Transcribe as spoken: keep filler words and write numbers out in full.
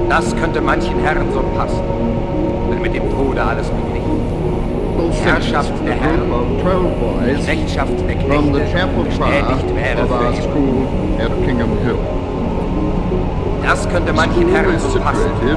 Das könnte manchen Herren so passen, wenn mit dem Tode alles beglichen. Herrschaft der Herren, Knechtschaft der Knechte bestätigt wäre für immer. Das könnte manchen Herren so passen,